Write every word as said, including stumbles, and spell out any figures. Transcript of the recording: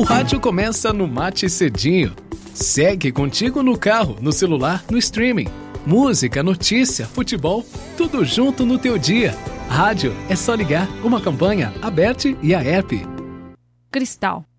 rádio começa no Mate Cedinho. Segue contigo no carro, no celular, no streaming. Música, notícia, futebol, tudo junto no teu dia. Rádio é só ligar, uma campanha, Aberte e a app. Cristal.